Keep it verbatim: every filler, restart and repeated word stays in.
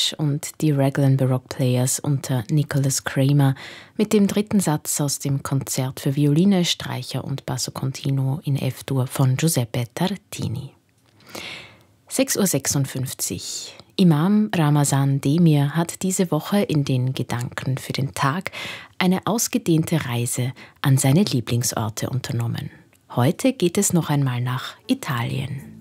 Cage und die Raglan Baroque Players unter Nicholas Kramer mit dem dritten Satz aus dem Konzert für Violine, Streicher und Basso Continuo in F-Dur von Giuseppe Tartini. sechs Uhr sechsundfünfzig. Imam Ramazan Demir hat diese Woche in den Gedanken für den Tag eine ausgedehnte Reise an seine Lieblingsorte unternommen. Heute geht es noch einmal nach Italien.